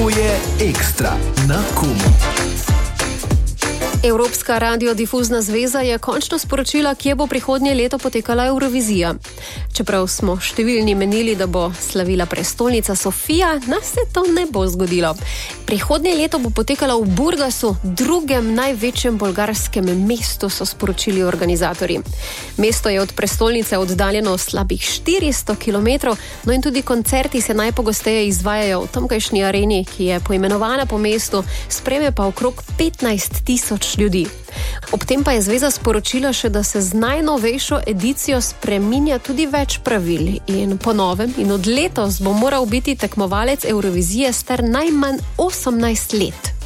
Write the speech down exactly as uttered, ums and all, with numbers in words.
To je Ekstra na Kumu. Evropska radiodifuzna zveza je končno sporočila, kje bo prihodnje leto potekala Evrovizija. Čeprav smo številni menili, da bo slavila prestolnica Sofija, nas se to ne bo zgodilo. Prihodnje leto bo potekala v Burgasu, drugem največjem bolgarskem mestu, so sporočili organizatorji. Mesto je od prestolnice oddaljeno slabih štiristo kilometrov, no in tudi koncerti se najpogosteje izvajajo v tamkajšnji areni, ki je poimenovana po mestu, sprejme pa okrog petnajst tisoč ljudi. Ob tem pa je zveza sporočila še, da se z najnovejšo edicijo spreminja tudi več pravil in po novem in od letos bo moral biti tekmovalec Evrovizije star najmanj osemnajst let.